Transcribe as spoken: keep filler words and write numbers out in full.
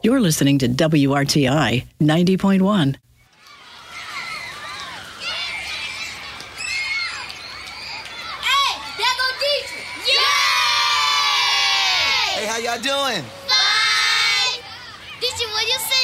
You're listening to W R T I ninety point one. Hey, how y'all doing? Fine! Teacher, what you say?